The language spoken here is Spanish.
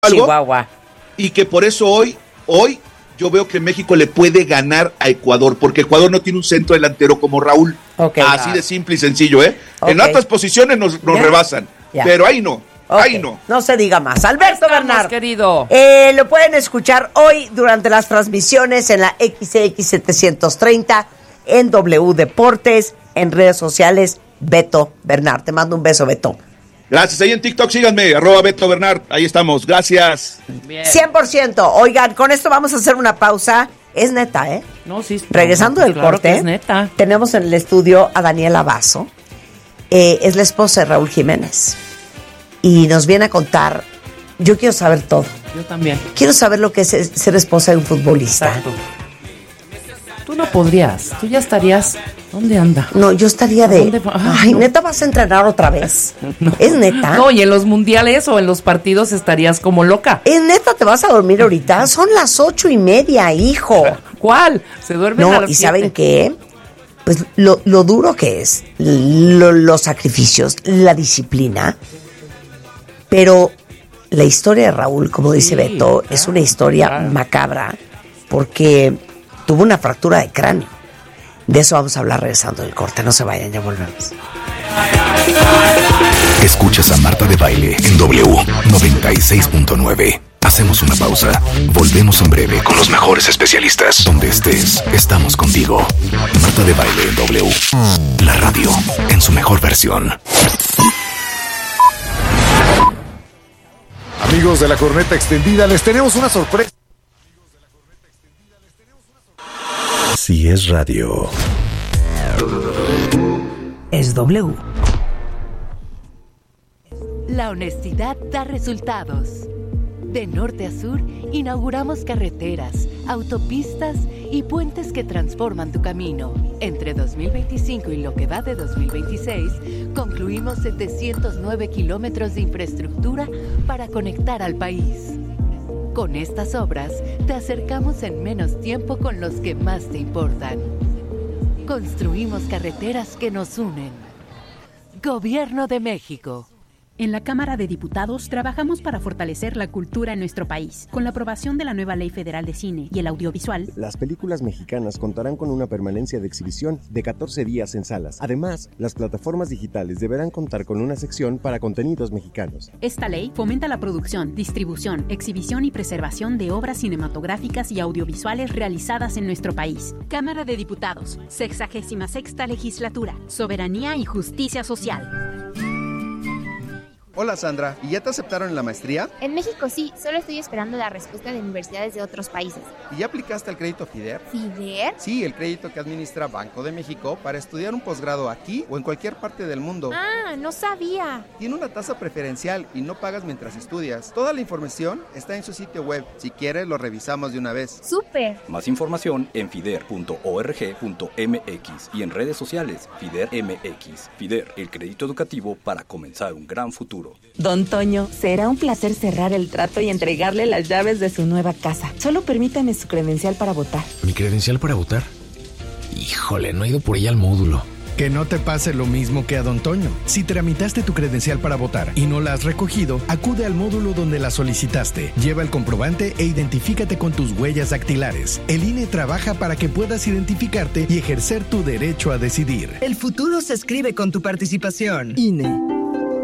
algo. Chihuahua. Y que por eso hoy yo veo que México le puede ganar a Ecuador, porque Ecuador no tiene un centro delantero como Raúl. Okay, así de simple y sencillo, ¿eh? Okay. En otras posiciones nos rebasan, pero ahí no. Okay. Ahí no. No se diga más. Alberto Bernard, querido. Lo pueden escuchar hoy durante las transmisiones en la XX 730, en W Deportes, en redes sociales. Beto Bernard. Te mando un beso, Beto. Gracias. Ahí en TikTok síganme, @Beto Bernard. Ahí estamos. Gracias. Bien. 100%. Oigan, con esto vamos a hacer una pausa. Es neta, ¿eh? No, sí. Regresando del claro corte, que es neta. tenemos en el estudio a Daniela Basso. Es la esposa de Raúl Jiménez. Y nos viene a contar, yo quiero saber todo. Yo también. Quiero saber lo que es ser esposa de un futbolista. Exacto. Tú no podrías. Tú ya estarías... ¿Dónde anda? No, yo estaría de... ¿Dónde va? Ay, No. ¿neta vas a entrenar otra vez? No. ¿Es neta? No, y en los mundiales o en los partidos estarías como loca. ¿Es neta te vas a dormir ahorita? Son las 8:30, hijo. ¿Cuál? Se duermen a No, las ¿y 7. saben qué? Pues lo duro que es, los sacrificios, la disciplina. Pero la historia de Raúl, como dice Beto, es una historia macabra porque tuvo una fractura de cráneo. De eso vamos a hablar regresando del corte. No se vayan, ya volvemos. Escuchas a Marta de Baile en W 96.9. Hacemos una pausa. Volvemos en breve con los mejores especialistas. Donde estés, estamos contigo. Marta de Baile en W. La radio en su mejor versión. Amigos de la Corneta Extendida, les tenemos una sorpresa. Si es radio, Es W. La honestidad da resultados. De norte a sur, inauguramos carreteras, autopistas y puentes que transforman tu camino. Entre 2025 y lo que va de 2026, concluimos 709 kilómetros de infraestructura para conectar al país. Con estas obras, te acercamos en menos tiempo con los que más te importan. Construimos carreteras que nos unen. Gobierno de México. En la Cámara de Diputados trabajamos para fortalecer la cultura en nuestro país. Con la aprobación de la nueva Ley Federal de Cine y el Audiovisual, las películas mexicanas contarán con una permanencia de exhibición de 14 días en salas. Además, las plataformas digitales deberán contar con una sección para contenidos mexicanos. esta ley fomenta la producción, distribución, exhibición y preservación de obras cinematográficas y audiovisuales realizadas en nuestro país. Cámara de Diputados, 66ª Legislatura, Soberanía y Justicia Social. Hola Sandra, ¿y ya te aceptaron en la maestría? En México sí, solo estoy esperando la respuesta de universidades de otros países. ¿Y ya aplicaste al crédito FIDER? ¿FIDER? Sí, el crédito que administra Banco de México para estudiar un posgrado aquí o en cualquier parte del mundo. Ah, no sabía. Tiene una tasa preferencial y no pagas mientras estudias. Toda la información está en su sitio web. Si quieres, lo revisamos de una vez. ¡Súper! Más información en fider.org.mx y en redes sociales FIDER MX. FIDER, el crédito educativo para comenzar un gran futuro. Don Toño, será un placer cerrar el trato y entregarle las llaves de su nueva casa. Solo permítame su credencial para votar. ¿Mi credencial para votar? Híjole, no he ido por ella al módulo. Que no te pase lo mismo que a Don Toño. Si tramitaste tu credencial para votar y no la has recogido, acude al módulo donde la solicitaste. Lleva el comprobante e identifícate con tus huellas dactilares. El INE trabaja para que puedas identificarte y ejercer tu derecho a decidir. El futuro se escribe con tu participación. INE.